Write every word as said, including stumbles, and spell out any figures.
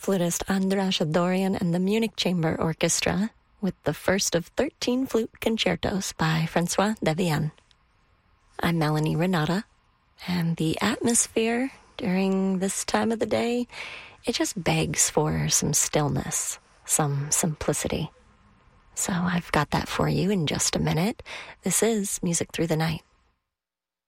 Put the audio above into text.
flutist Andras Dorian and the Munich Chamber Orchestra with the first of thirteen flute concertos by Francois Devienne. I'm Melanie Renata, and the atmosphere during this time of the day, it just begs for some stillness, some simplicity. So I've got that for you in just a minute. This is Music Through the Night.